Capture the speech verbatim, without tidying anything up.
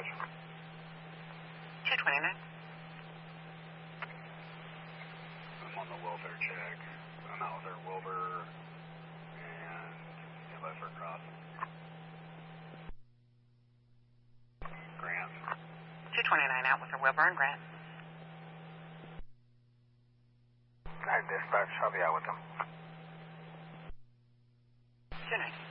dispatch? two twenty-nine. I'm on the welfare check. I'm out with our Wilbur and stand by for a cross. Grant. two twenty-nine out with her Wilbur and Grant. Hi, dispatch. I'll be out with them. two nineteen.